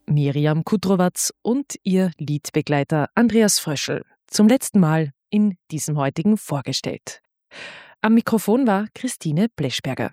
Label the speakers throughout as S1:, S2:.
S1: Miriam Kudrowatz und ihr Liedbegleiter Andreas Fröschel zum letzten Mal in diesem heutigen vorgestellt. Am Mikrofon war Christine Bleschberger.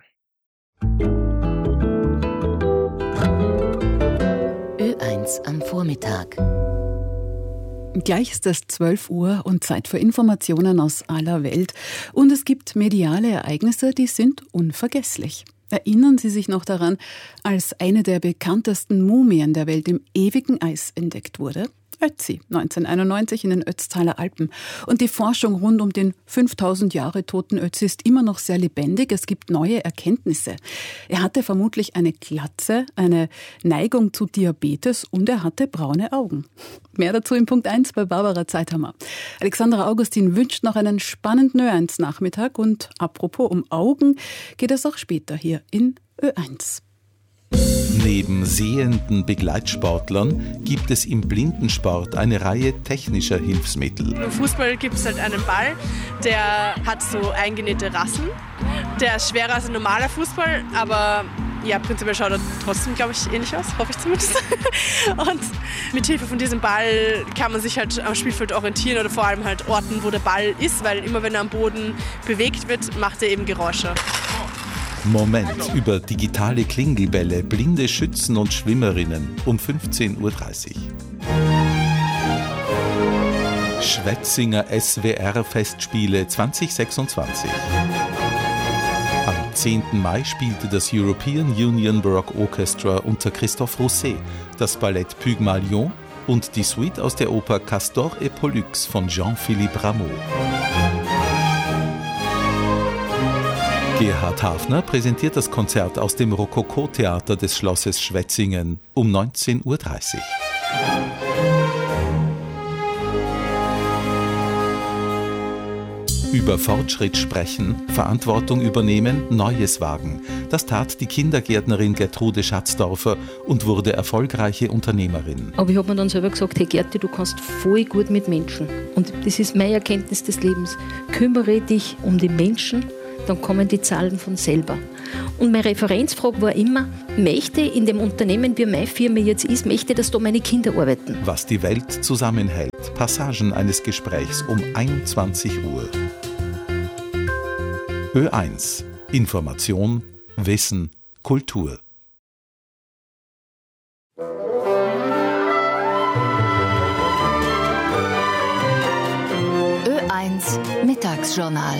S2: Ö1 am Vormittag.
S3: Gleich ist es 12 Uhr und Zeit für Informationen aus aller Welt. Und es gibt mediale Ereignisse, die sind unvergesslich. Erinnern Sie sich noch daran, als eine der bekanntesten Mumien der Welt im ewigen Eis entdeckt wurde? Ötzi, 1991 in den Ötztaler Alpen. Und die Forschung rund um den 5000 Jahre toten Ötzi ist immer noch sehr lebendig. Es gibt neue Erkenntnisse. Er hatte vermutlich eine Glatze, eine Neigung zu Diabetes und er hatte braune Augen. Mehr dazu in Punkt 1 bei Barbara Zeithammer. Alexandra Augustin wünscht noch einen spannenden Ö1-Nachmittag. Und apropos um Augen geht es auch später hier in Ö1.
S4: Neben sehenden Begleitsportlern gibt es im Blindensport eine Reihe technischer Hilfsmittel.
S5: Im Fußball gibt es halt einen Ball, der hat so eingenähte Rassen. Der ist schwerer als ein normaler Fußball, aber ja, prinzipiell schaut er trotzdem, glaube ich, ähnlich aus, hoffe ich zumindest. Und mit Hilfe von diesem Ball kann man sich halt am Spielfeld orientieren oder vor allem halt orten, wo der Ball ist, weil immer wenn er am Boden bewegt wird, macht er eben Geräusche.
S4: Moment über digitale Klingelbälle, blinde Schützen und Schwimmerinnen um 15.30 Uhr. Schwetzinger SWR-Festspiele 2026. Am 10. Mai spielte das European Union Baroque Orchestra unter Christophe Rousset das Ballett Pygmalion und die Suite aus der Oper Castor et Pollux von Jean-Philippe Rameau. Gerhard Hafner präsentiert das Konzert aus dem Rokoko-Theater des Schlosses Schwetzingen um 19.30 Uhr. Über Fortschritt sprechen, Verantwortung übernehmen, Neues wagen. Das tat die Kindergärtnerin Gertrude Schatzdorfer und wurde erfolgreiche Unternehmerin.
S6: Aber ich habe mir dann selber gesagt, hey Gerti, du kannst voll gut mit Menschen. Und das ist meine Erkenntnis des Lebens. Kümmere dich um die Menschen, dann kommen die Zahlen von selber. Und meine Referenzfrage war immer, möchte in dem Unternehmen, wie meine Firma jetzt ist, möchte, dass da meine Kinder arbeiten?
S4: Was die Welt zusammenhält. Passagen eines Gesprächs um 21 Uhr. Ö1. Information, Wissen, Kultur.
S2: Ö1 Mittagsjournal.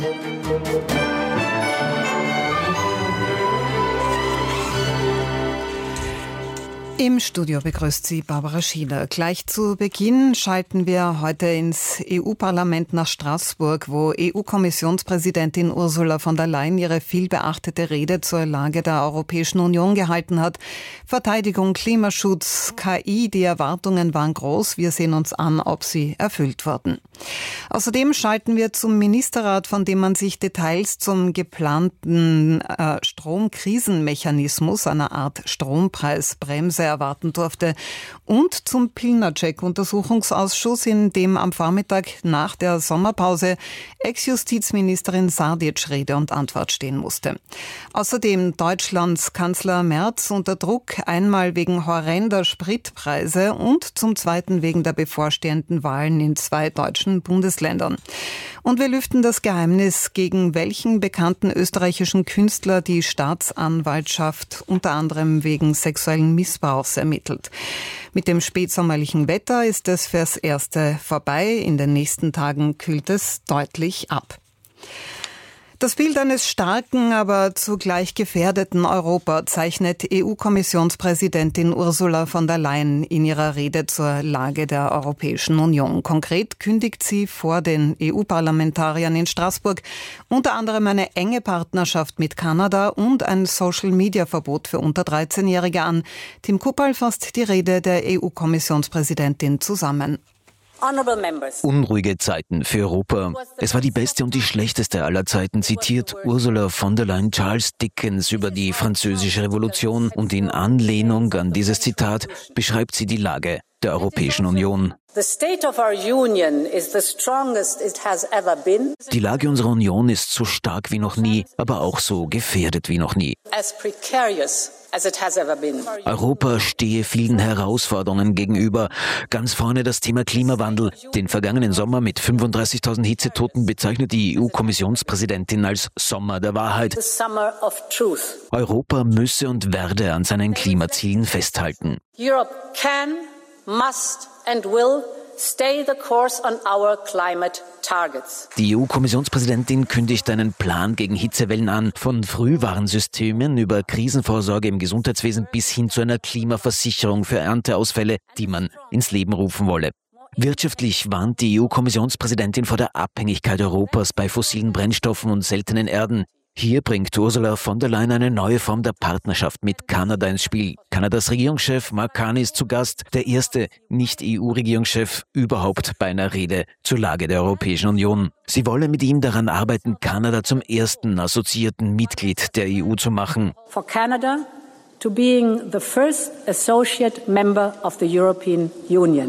S7: Im Studio begrüßt Sie Barbara Schieler. Gleich zu Beginn schalten wir heute ins EU-Parlament nach Straßburg, wo EU-Kommissionspräsidentin Ursula von der Leyen ihre vielbeachtete Rede zur Lage der Europäischen Union gehalten hat. Verteidigung, Klimaschutz, KI, die Erwartungen waren groß. Wir sehen uns an, ob sie erfüllt wurden. Außerdem schalten wir zum Ministerrat, von dem man sich Details zum geplanten Stromkrisenmechanismus, einer Art Strompreisbremse, erwarten durfte, und zum Pilnacek-Untersuchungsausschuss, in dem am Vormittag nach der Sommerpause Ex-Justizministerin Sadic Rede und Antwort stehen musste. Außerdem Deutschlands Kanzler Merz unter Druck, einmal wegen horrender Spritpreise und zum zweiten wegen der bevorstehenden Wahlen in 2 deutschen Bundesländern. Und wir lüften das Geheimnis, gegen welchen bekannten österreichischen Künstler die Staatsanwaltschaft unter anderem wegen sexuellen Missbrauchs ermittelt. Mit dem spätsommerlichen Wetter ist es fürs Erste vorbei. In den nächsten Tagen kühlt es deutlich ab. Das Bild eines starken, aber zugleich gefährdeten Europa zeichnet EU-Kommissionspräsidentin Ursula von der Leyen in ihrer Rede zur Lage der Europäischen Union. Konkret kündigt sie vor den EU-Parlamentariern in Straßburg unter anderem eine enge Partnerschaft mit Kanada und ein Social-Media-Verbot für unter 13-Jährige an. Tim Kuppal fasst die Rede der EU-Kommissionspräsidentin zusammen.
S8: Unruhige Zeiten für Europa. Es war die beste und die schlechteste aller Zeiten, zitiert Ursula von der Leyen Charles Dickens über die französische Revolution, und in Anlehnung an dieses Zitat beschreibt sie die Lage. der Europäischen Union. Die Lage unserer Union ist so stark wie noch nie, aber auch so gefährdet wie noch nie. Europa stehe vielen Herausforderungen gegenüber. Ganz vorne das Thema Klimawandel. Den vergangenen Sommer mit 35.000 Hitzetoten bezeichnet die EU-Kommissionspräsidentin als Sommer der Wahrheit. Europa müsse und werde an seinen Klimazielen festhalten.
S9: Europe can, must and will stay the course on our climate targets.
S8: Die EU-Kommissionspräsidentin kündigt einen Plan gegen Hitzewellen an, von Frühwarnsystemen über Krisenvorsorge im Gesundheitswesen bis hin zu einer Klimaversicherung für Ernteausfälle, die man ins Leben rufen wolle. Wirtschaftlich warnt die EU-Kommissionspräsidentin vor der Abhängigkeit Europas bei fossilen Brennstoffen und seltenen Erden. Hier bringt Ursula von der Leyen eine neue Form der Partnerschaft mit Kanada ins Spiel. Kanadas Regierungschef Mark Carney ist zu Gast, der erste Nicht-EU-Regierungschef überhaupt bei einer Rede zur Lage der Europäischen Union. Sie wolle mit ihm daran arbeiten, Kanada zum ersten assoziierten Mitglied der EU zu machen.
S9: For Canada to being the first associate member of the European Union.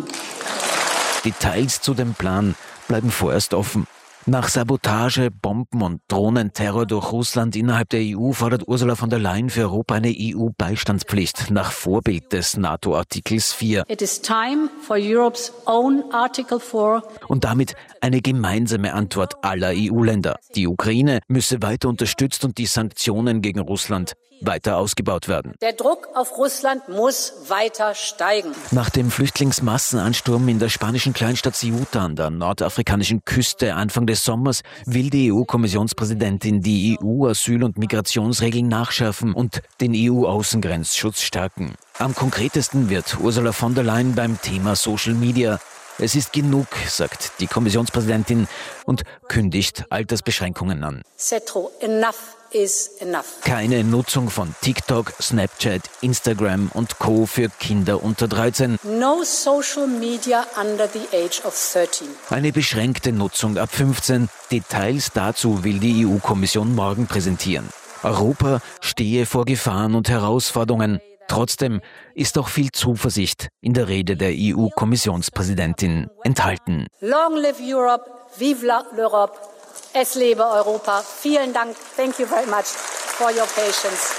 S8: Details zu dem Plan bleiben vorerst offen. Nach Sabotage, Bomben und Drohnenterror durch Russland innerhalb der EU fordert Ursula von der Leyen für Europa eine EU-Beistandspflicht nach Vorbild des NATO-Artikels 4.
S9: It is time for Europe's own Article 4.
S8: Und damit eine gemeinsame Antwort aller EU-Länder. Die Ukraine müsse weiter unterstützt und die Sanktionen gegen Russland weiter ausgebaut werden.
S9: Der Druck auf Russland muss weiter steigen.
S8: Nach dem Flüchtlingsmassenansturm in der spanischen Kleinstadt Ceuta an der nordafrikanischen Küste Anfang des Sommers will die EU-Kommissionspräsidentin die EU-Asyl- und Migrationsregeln nachschärfen und den EU-Außengrenzschutz stärken. Am konkretesten wird Ursula von der Leyen beim Thema Social Media. Es ist genug, sagt die Kommissionspräsidentin und kündigt Altersbeschränkungen an.
S9: Enough is enough.
S8: Keine Nutzung von TikTok, Snapchat, Instagram und Co. für Kinder unter 13.
S9: No social media under the age of 13.
S8: Eine beschränkte Nutzung ab 15. Details dazu will die EU-Kommission morgen präsentieren. Europa stehe vor Gefahren und Herausforderungen. Trotzdem ist auch viel Zuversicht in der Rede der EU-Kommissionspräsidentin enthalten.
S9: Long live Europe, vive l'Europe, es lebe Europa. Vielen Dank, thank you very much for your patience.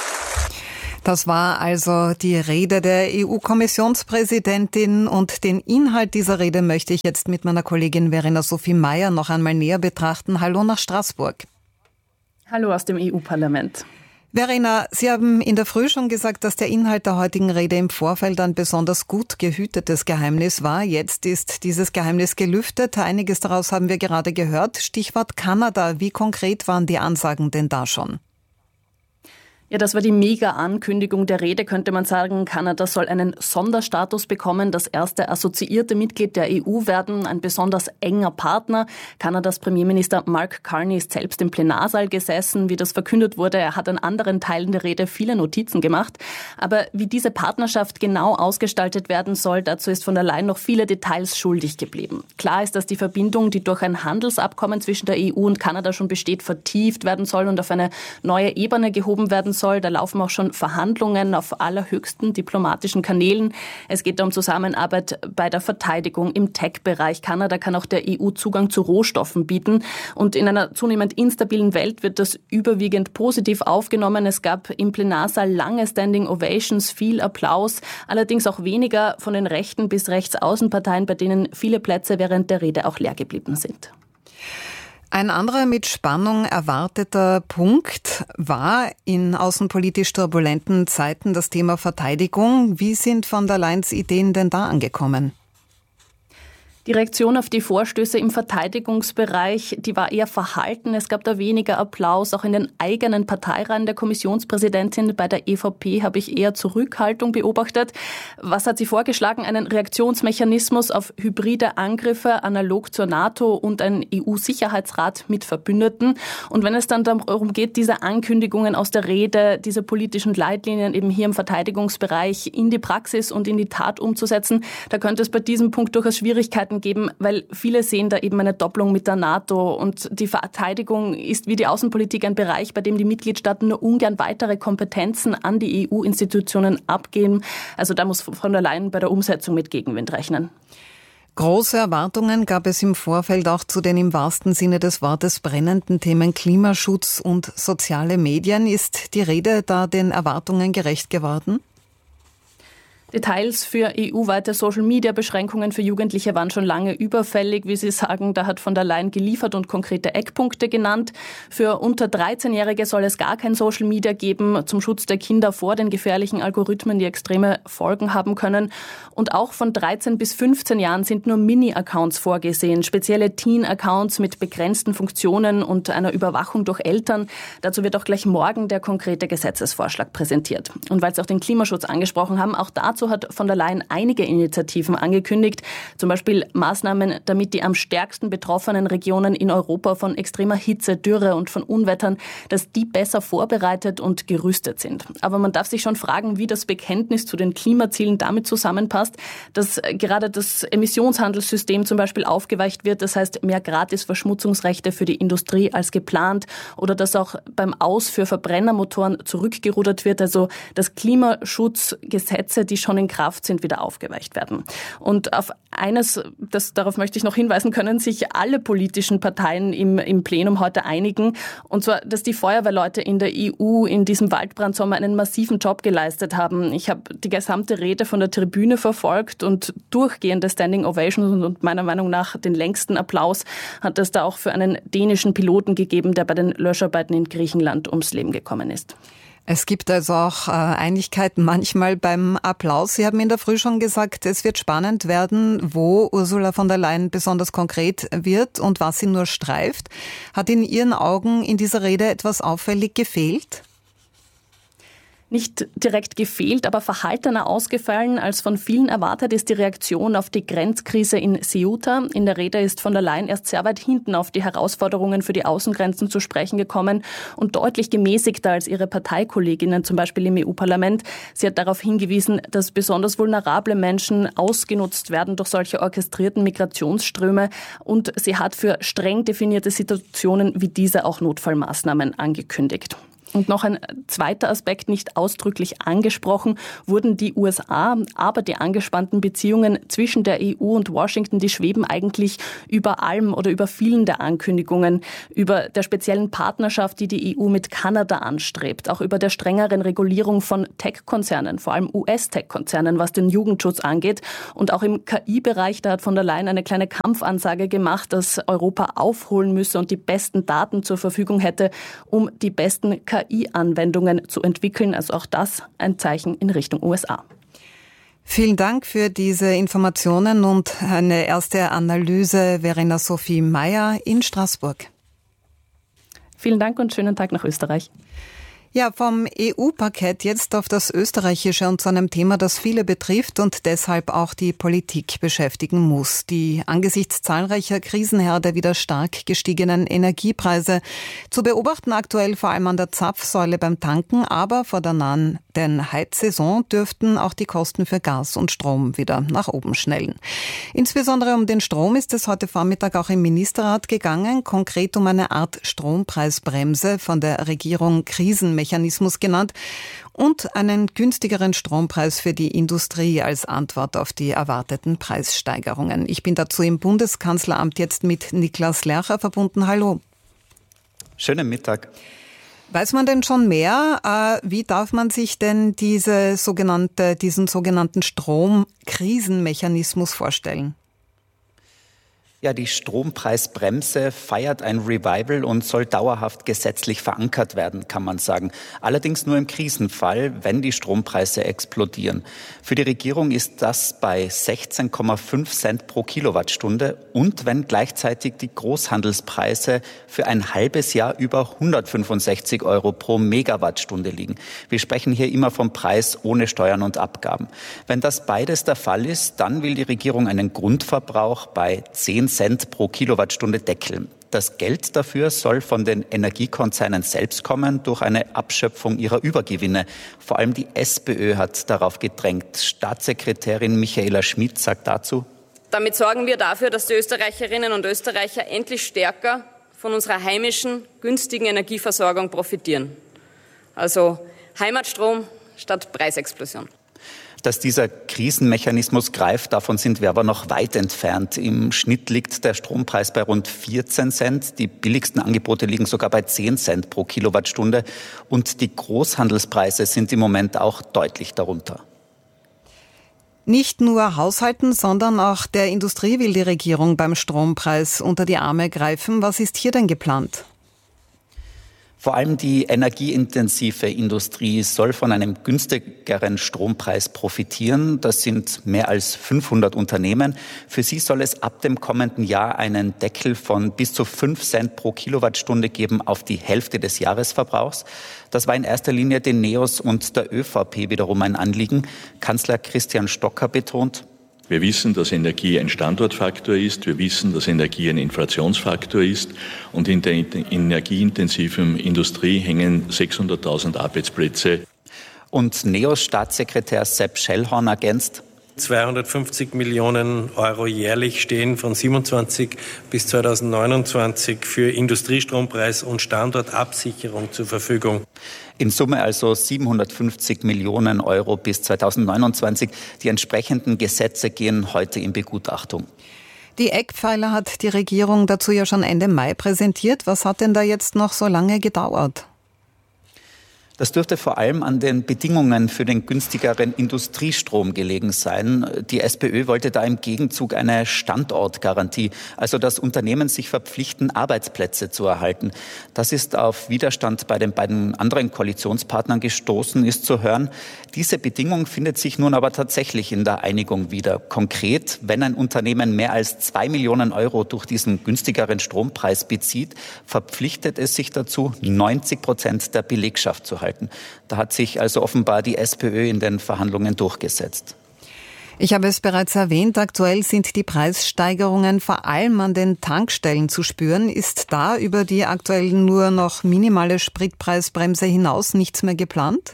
S7: Das war also die Rede der EU-Kommissionspräsidentin und den Inhalt dieser Rede möchte ich jetzt mit meiner Kollegin Verena Sophie Mayer noch einmal näher betrachten. Hallo nach Straßburg.
S10: Hallo aus dem EU-Parlament.
S7: Verena, Sie haben in der Früh schon gesagt, dass der Inhalt der heutigen Rede im Vorfeld ein besonders gut gehütetes Geheimnis war. Jetzt ist dieses Geheimnis gelüftet. Einiges daraus haben wir gerade gehört. Stichwort Kanada. Wie konkret waren die Ansagen denn da schon?
S10: Ja, das war die Mega-Ankündigung der Rede, könnte man sagen. Kanada soll einen Sonderstatus bekommen, das erste assoziierte Mitglied der EU werden, ein besonders enger Partner. Kanadas Premierminister Mark Carney ist selbst im Plenarsaal gesessen, wie das verkündet wurde. Er hat an anderen Teilen der Rede viele Notizen gemacht. Aber wie diese Partnerschaft genau ausgestaltet werden soll, dazu ist von der Leyen noch viele Details schuldig geblieben. Klar ist, dass die Verbindung, die durch ein Handelsabkommen zwischen der EU und Kanada schon besteht, vertieft werden soll und auf eine neue Ebene gehoben werden soll. Da laufen auch schon Verhandlungen auf allerhöchsten diplomatischen Kanälen. Es geht um Zusammenarbeit bei der Verteidigung im Tech-Bereich. Kanada kann auch der EU Zugang zu Rohstoffen bieten. Und in einer zunehmend instabilen Welt wird das überwiegend positiv aufgenommen. Es gab im Plenarsaal lange Standing Ovations, viel Applaus, allerdings auch weniger von den rechten bis Rechtsaußenparteien, bei denen viele Plätze während der Rede auch leer geblieben sind.
S7: Ein anderer mit Spannung erwarteter Punkt war in außenpolitisch turbulenten Zeiten das Thema Verteidigung. Wie sind von der Leyens Ideen denn da angekommen?
S10: Die Reaktion auf die Vorstöße im Verteidigungsbereich, die war eher verhalten. Es gab da weniger Applaus, auch in den eigenen Parteireihen der Kommissionspräsidentin. Bei der EVP habe ich eher Zurückhaltung beobachtet. Was hat sie vorgeschlagen? Einen Reaktionsmechanismus auf hybride Angriffe, analog zur NATO und ein EU-Sicherheitsrat mit Verbündeten. Und wenn es dann darum geht, diese Ankündigungen aus der Rede, diese politischen Leitlinien eben hier im Verteidigungsbereich in die Praxis und in die Tat umzusetzen, da könnte es bei diesem Punkt durchaus Schwierigkeiten Aussagen geben, weil viele sehen da eben eine Doppelung mit der NATO und die Verteidigung ist wie die Außenpolitik ein Bereich, bei dem die Mitgliedstaaten nur ungern weitere Kompetenzen an die EU-Institutionen abgeben. Also da muss von der Leyen bei der Umsetzung mit Gegenwind rechnen.
S7: Große Erwartungen gab es im Vorfeld auch zu den im wahrsten Sinne des Wortes brennenden Themen Klimaschutz und soziale Medien. Ist die Rede da den Erwartungen gerecht geworden?
S10: Details für EU-weite Social-Media-Beschränkungen für Jugendliche waren schon lange überfällig, wie Sie sagen. Da hat von der Leyen geliefert und konkrete Eckpunkte genannt. Für unter 13-Jährige soll es gar kein Social-Media geben, zum Schutz der Kinder vor den gefährlichen Algorithmen, die extreme Folgen haben können. Und auch von 13 bis 15 Jahren sind nur Mini-Accounts vorgesehen, spezielle Teen-Accounts mit begrenzten Funktionen und einer Überwachung durch Eltern. Dazu wird auch gleich morgen der konkrete Gesetzesvorschlag präsentiert. Und weil Sie auch den Klimaschutz angesprochen haben, auch dazu hat von der Leyen einige Initiativen angekündigt, zum Beispiel Maßnahmen, damit die am stärksten betroffenen Regionen in Europa von extremer Hitze, Dürre und von Unwettern, dass die besser vorbereitet und gerüstet sind. Aber man darf sich schon fragen, wie das Bekenntnis zu den Klimazielen damit zusammenpasst, dass gerade das Emissionshandelssystem zum Beispiel aufgeweicht wird, das heißt mehr Gratis-Verschmutzungsrechte für die Industrie als geplant oder dass auch beim Aus für Verbrennermotoren zurückgerudert wird, also dass Klimaschutzgesetze, die schon in Kraft sind, wieder aufgeweicht werden. Und auf eines, darauf möchte ich noch hinweisen, können sich alle politischen Parteien im Plenum heute einigen, und zwar, dass die Feuerwehrleute in der EU in diesem Waldbrandsommer einen massiven Job geleistet haben. Ich habe die gesamte Rede von der Tribüne verfolgt und durchgehende Standing Ovations und meiner Meinung nach den längsten Applaus hat es da auch für einen dänischen Piloten gegeben, der bei den Löscharbeiten in Griechenland ums Leben gekommen ist.
S7: Es gibt also auch Einigkeit manchmal beim Applaus. Sie haben in der Früh schon gesagt, es wird spannend werden, wo Ursula von der Leyen besonders konkret wird und was sie nur streift. Hat in Ihren Augen in dieser Rede etwas auffällig gefehlt?
S10: Nicht direkt gefehlt, aber verhaltener ausgefallen als von vielen erwartet ist die Reaktion auf die Grenzkrise in Ceuta. In der Rede ist von der Leyen erst sehr weit hinten auf die Herausforderungen für die Außengrenzen zu sprechen gekommen und deutlich gemäßigter als ihre Parteikolleginnen, zum Beispiel im EU-Parlament. Sie hat darauf hingewiesen, dass besonders vulnerable Menschen ausgenutzt werden durch solche orchestrierten Migrationsströme, und sie hat für streng definierte Situationen wie diese auch Notfallmaßnahmen angekündigt. Und noch ein zweiter Aspekt, nicht ausdrücklich angesprochen, wurden die USA, aber die angespannten Beziehungen zwischen der EU und Washington, die schweben eigentlich über allem oder über vielen der Ankündigungen, über der speziellen Partnerschaft, die die EU mit Kanada anstrebt, auch über der strengeren Regulierung von Tech-Konzernen, vor allem US-Tech-Konzernen, was den Jugendschutz angeht. Und auch im KI-Bereich, da hat von der Leyen eine kleine Kampfansage gemacht, dass Europa aufholen müsse und die besten Daten zur Verfügung hätte, um die besten KI-Anwendungen zu entwickeln. Also auch das ein Zeichen in Richtung USA.
S7: Vielen Dank für diese Informationen und eine erste Analyse, Verena Sophie Meyer in Straßburg.
S10: Vielen Dank und schönen Tag nach Österreich.
S7: Ja, vom EU-Parkett jetzt auf das österreichische und zu einem Thema, das viele betrifft und deshalb auch die Politik beschäftigen muss. Die angesichts zahlreicher Krisenherde wieder stark gestiegenen Energiepreise. Zu beobachten aktuell vor allem an der Zapfsäule beim Tanken, aber vor der nahen Heizsaison dürften auch die Kosten für Gas und Strom wieder nach oben schnellen. Insbesondere um den Strom ist es heute Vormittag auch im Ministerrat gegangen, konkret um eine Art Strompreisbremse, von der Regierung Krisenmechanismus genannt, und einen günstigeren Strompreis für die Industrie als Antwort auf die erwarteten Preissteigerungen. Ich bin dazu im Bundeskanzleramt jetzt mit Niklas Lercher verbunden. Hallo.
S11: Schönen Mittag.
S7: Weiß man denn schon mehr? Wie darf man sich denn diesen sogenannten Stromkrisenmechanismus vorstellen?
S11: Ja, die Strompreisbremse feiert ein Revival und soll dauerhaft gesetzlich verankert werden, kann man sagen. Allerdings nur im Krisenfall, wenn die Strompreise explodieren. Für die Regierung ist das bei 16,5 Cent pro Kilowattstunde und wenn gleichzeitig die Großhandelspreise für ein halbes Jahr über 165 € pro Megawattstunde liegen. Wir sprechen hier immer vom Preis ohne Steuern und Abgaben. Wenn das beides der Fall ist, dann will die Regierung einen Grundverbrauch bei 10 Cent pro Kilowattstunde deckeln. Das Geld dafür soll von den Energiekonzernen selbst kommen durch eine Abschöpfung ihrer Übergewinne. Vor allem die SPÖ hat darauf gedrängt. Staatssekretärin Michaela Schmid sagt dazu:
S12: Damit sorgen wir dafür, dass die Österreicherinnen und Österreicher endlich stärker von unserer heimischen, günstigen Energieversorgung profitieren. Also Heimatstrom statt Preisexplosion.
S11: Dass dieser Krisenmechanismus greift, davon sind wir aber noch weit entfernt. Im Schnitt liegt der Strompreis bei rund 14 Cent. Die billigsten Angebote liegen sogar bei 10 Cent pro Kilowattstunde. Und die Großhandelspreise sind im Moment auch deutlich darunter.
S7: Nicht nur Haushalten, sondern auch der Industrie will die Regierung beim Strompreis unter die Arme greifen. Was ist hier denn geplant?
S11: Vor allem die energieintensive Industrie soll von einem günstigeren Strompreis profitieren. Das sind mehr als 500 Unternehmen. Für sie soll es ab dem kommenden Jahr einen Deckel von bis zu 5 Cent pro Kilowattstunde geben auf die Hälfte des Jahresverbrauchs. Das war in erster Linie den NEOS und der ÖVP wiederum ein Anliegen. Kanzler Christian Stocker betont:
S13: Wir wissen, dass Energie ein Standortfaktor ist. Wir wissen, dass Energie ein Inflationsfaktor ist. Und in der energieintensiven Industrie hängen 600.000 Arbeitsplätze.
S11: Und NEOS-Staatssekretär Sepp Schellhorn ergänzt:
S14: 250 Millionen Euro jährlich stehen von 27 bis 2029 für Industriestrompreis und Standortabsicherung zur Verfügung.
S11: In Summe also 750 Millionen Euro bis 2029. Die entsprechenden Gesetze gehen heute in Begutachtung.
S7: Die Eckpfeiler hat die Regierung dazu ja schon Ende Mai präsentiert. Was hat denn da jetzt noch so lange gedauert?
S11: Das dürfte vor allem an den Bedingungen für den günstigeren Industriestrom gelegen sein. Die SPÖ wollte da im Gegenzug eine Standortgarantie, also dass Unternehmen sich verpflichten, Arbeitsplätze zu erhalten. Das ist auf Widerstand bei den beiden anderen Koalitionspartnern gestoßen, ist zu hören. Diese Bedingung findet sich nun aber tatsächlich in der Einigung wieder. Konkret, wenn ein Unternehmen mehr als 2 Millionen Euro durch diesen günstigeren Strompreis bezieht, verpflichtet es sich dazu, 90% der Belegschaft zu halten. Da hat sich also offenbar die SPÖ in den Verhandlungen durchgesetzt.
S7: Ich habe es bereits erwähnt, aktuell sind die Preissteigerungen vor allem an den Tankstellen zu spüren. Ist da über die aktuell nur noch minimale Spritpreisbremse hinaus nichts mehr geplant?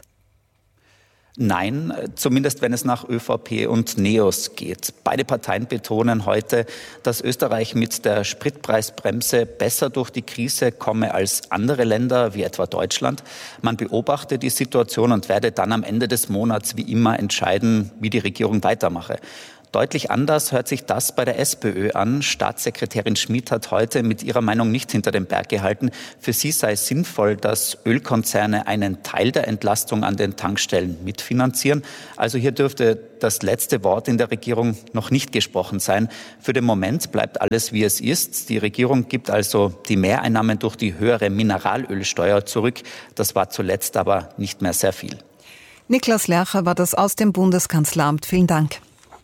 S11: Nein, zumindest wenn es nach ÖVP und NEOS geht. Beide Parteien betonen heute, dass Österreich mit der Spritpreisbremse besser durch die Krise komme als andere Länder, wie etwa Deutschland. Man beobachte die Situation und werde dann am Ende des Monats wie immer entscheiden, wie die Regierung weitermache. Deutlich anders hört sich das bei der SPÖ an. Staatssekretärin Schmid hat heute mit ihrer Meinung nicht hinter den Berg gehalten. Für sie sei es sinnvoll, dass Ölkonzerne einen Teil der Entlastung an den Tankstellen mitfinanzieren. Also hier dürfte das letzte Wort in der Regierung noch nicht gesprochen sein. Für den Moment bleibt alles, wie es ist. Die Regierung gibt also die Mehreinnahmen durch die höhere Mineralölsteuer zurück. Das war zuletzt aber nicht mehr sehr viel.
S7: Niklas Lercher war das aus dem Bundeskanzleramt. Vielen Dank.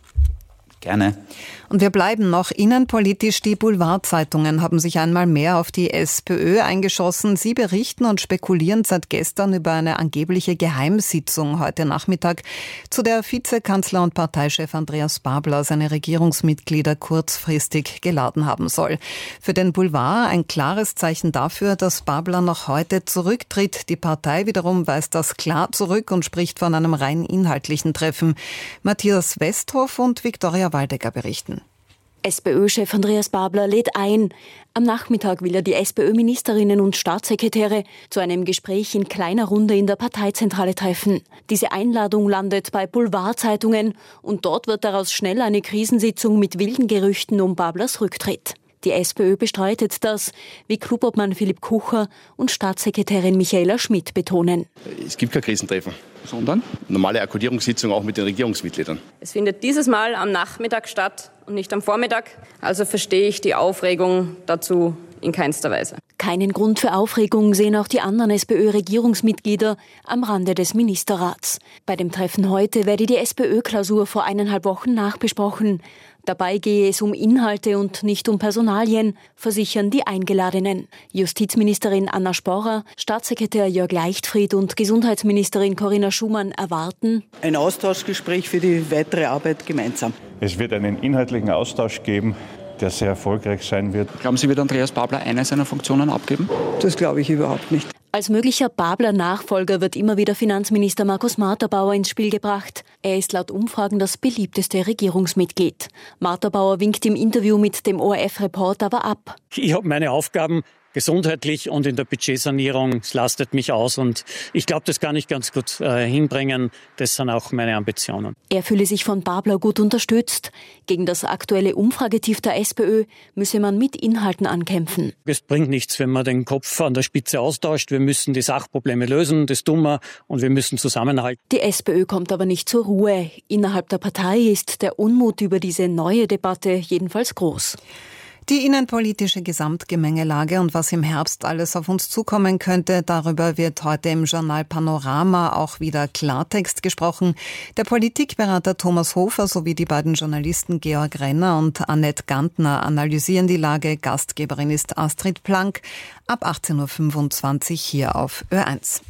S11: Gerne.
S7: Und wir bleiben noch innenpolitisch. Die Boulevardzeitungen haben sich einmal mehr auf die SPÖ eingeschossen. Sie berichten und spekulieren seit gestern über eine angebliche Geheimsitzung heute Nachmittag, zu der Vizekanzler und Parteichef Andreas Babler seine Regierungsmitglieder kurzfristig geladen haben soll. Für den Boulevard ein klares Zeichen dafür, dass Babler noch heute zurücktritt. Die Partei wiederum weist das klar zurück und spricht von einem rein inhaltlichen Treffen. Matthias Westhoff und Viktoria Waldecker berichten.
S15: SPÖ-Chef Andreas Babler lädt ein. Am Nachmittag will er die SPÖ-Ministerinnen und Staatssekretäre zu einem Gespräch in kleiner Runde in der Parteizentrale treffen. Diese Einladung landet bei Boulevardzeitungen und dort wird daraus schnell eine Krisensitzung mit wilden Gerüchten um Bablers Rücktritt. Die SPÖ bestreitet das, wie Klubobmann Philipp Kucher und Staatssekretärin Michaela Schmidt betonen.
S16: Es gibt kein Krisentreffen, sondern normale Akkodierungssitzung auch mit den Regierungsmitgliedern.
S12: Es findet dieses Mal am Nachmittag statt und nicht am Vormittag. Also verstehe ich die Aufregung dazu in keinster Weise.
S15: Keinen Grund für Aufregung sehen auch die anderen SPÖ-Regierungsmitglieder am Rande des Ministerrats. Bei dem Treffen heute werde die SPÖ-Klausur vor 1,5 Wochen nachbesprochen. Dabei gehe es um Inhalte und nicht um Personalien, versichern die Eingeladenen. Justizministerin Anna Sporrer, Staatssekretär Jörg Leichtfried und Gesundheitsministerin Corinna Schumann erwarten
S17: ein Austauschgespräch für die weitere Arbeit gemeinsam.
S18: Es wird einen inhaltlichen Austausch geben, der sehr erfolgreich sein wird.
S19: Glauben Sie, wird Andreas Babler eine seiner Funktionen abgeben?
S17: Das glaube ich überhaupt nicht.
S15: Als möglicher Babler-Nachfolger wird immer wieder Finanzminister Markus Marterbauer ins Spiel gebracht. Er ist laut Umfragen das beliebteste Regierungsmitglied. Marterbauer winkt im Interview mit dem ORF-Reporter aber ab.
S19: Ich habe meine Aufgaben gesundheitlich und in der Budgetsanierung. Es lastet mich aus und ich glaube, das kann ich ganz gut hinbringen. Das sind auch meine Ambitionen.
S15: Er fühle sich von Babler gut unterstützt. Gegen das aktuelle Umfragetief der SPÖ müsse man mit Inhalten ankämpfen.
S19: Es bringt nichts, wenn man den Kopf an der Spitze austauscht. Wir müssen die Sachprobleme lösen, das tun wir, und wir müssen zusammenhalten.
S15: Die SPÖ kommt aber nicht zur Ruhe. Innerhalb der Partei ist der Unmut über diese neue Debatte jedenfalls groß.
S7: Die innenpolitische Gesamtgemengelage und was im Herbst alles auf uns zukommen könnte, darüber wird heute im Journal Panorama auch wieder Klartext gesprochen. Der Politikberater Thomas Hofer sowie die beiden Journalisten Georg Renner und Annette Gantner analysieren die Lage. Gastgeberin ist Astrid Plank ab 18.25 Uhr hier auf Ö1.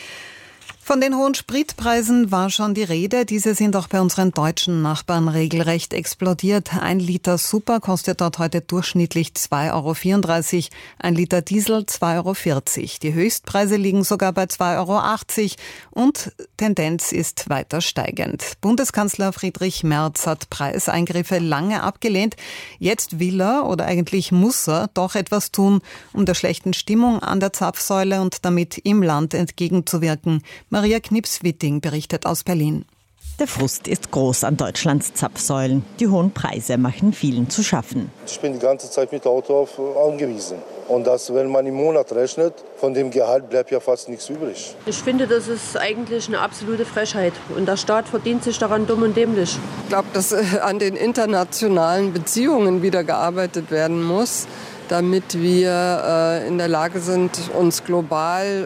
S7: Von den hohen Spritpreisen war schon die Rede. Diese sind auch bei unseren deutschen Nachbarn regelrecht explodiert. 1 Liter Super kostet dort heute durchschnittlich 2,34 €, 1 Liter Diesel 2,40 €. Die Höchstpreise liegen sogar bei 2,80 € und Tendenz ist weiter steigend. Bundeskanzler Friedrich Merz hat Preiseingriffe lange abgelehnt. Jetzt will er, oder eigentlich muss er, doch etwas tun, um der schlechten Stimmung an der Zapfsäule und damit im Land entgegenzuwirken. Maria Knips-Witting berichtet aus Berlin.
S20: Der Frust ist groß an Deutschlands Zapfsäulen. Die hohen Preise machen vielen zu schaffen.
S21: Ich bin die ganze Zeit mit Auto angewiesen. Und das, wenn man im Monat rechnet, von dem Gehalt bleibt ja fast nichts übrig.
S22: Ich finde, das ist eigentlich eine absolute Frechheit. Und der Staat verdient sich daran dumm und dämlich.
S23: Ich glaube, dass an den internationalen Beziehungen wieder gearbeitet werden muss, damit wir in der Lage sind, uns global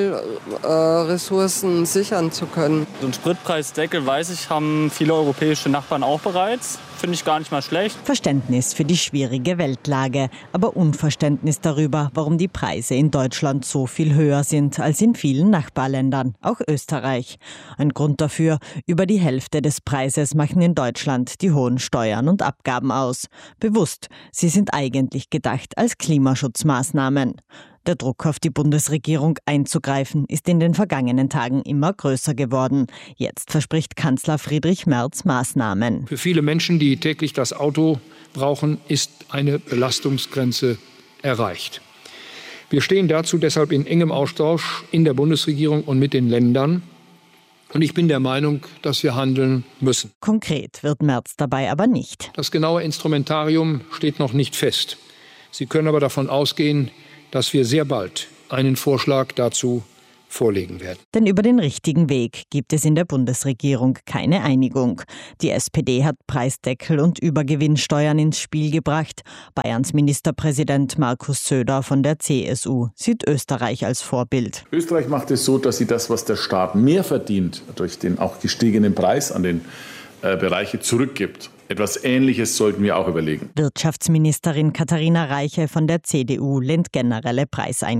S23: Ölressourcen sichern zu können.
S24: So einen Spritpreisdeckel, weiß ich, haben viele europäische Nachbarn auch bereits. Finde ich gar nicht mal schlecht.
S20: Verständnis für die schwierige Weltlage, aber Unverständnis darüber, warum die Preise in Deutschland so viel höher sind als in vielen Nachbarländern, auch Österreich. Ein Grund dafür: über die Hälfte des Preises machen in Deutschland die hohen Steuern und Abgaben aus. Bewusst, sie sind eigentlich gedacht als Klimaschutzmaßnahmen. Der Druck auf die Bundesregierung einzugreifen ist in den vergangenen Tagen immer größer geworden. Jetzt verspricht Kanzler Friedrich Merz Maßnahmen.
S25: Für viele Menschen, die täglich das Auto brauchen, ist eine Belastungsgrenze erreicht. Wir stehen dazu deshalb in engem Austausch in der Bundesregierung und mit den Ländern. Und ich bin der Meinung, dass wir handeln müssen.
S20: Konkret wird Merz dabei aber nicht.
S25: Das genaue Instrumentarium steht noch nicht fest. Sie können aber davon ausgehen, dass wir sehr bald einen Vorschlag dazu vorlegen werden.
S20: Denn über den richtigen Weg gibt es in der Bundesregierung keine Einigung. Die SPD hat Preisdeckel und Übergewinnsteuern ins Spiel gebracht. Bayerns Ministerpräsident Markus Söder von der CSU sieht Österreich als Vorbild.
S26: Österreich macht es so, dass sie das, was der Staat mehr verdient, durch den auch gestiegenen Preis an den Bereiche zurückgibt. Etwas Ähnliches sollten wir auch überlegen.
S20: Wirtschaftsministerin Katharina Reiche von der CDU lehnt generelle Preiseingriffe